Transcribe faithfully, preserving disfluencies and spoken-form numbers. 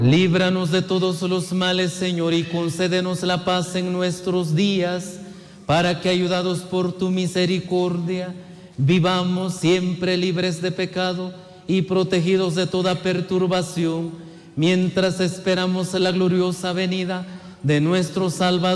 Líbranos de todos los males, Señor, y concédenos la paz en nuestros días, para que, ayudados por tu misericordia, vivamos siempre libres de pecado y protegidos de toda perturbación, mientras esperamos la gloriosa venida de nuestro Salvador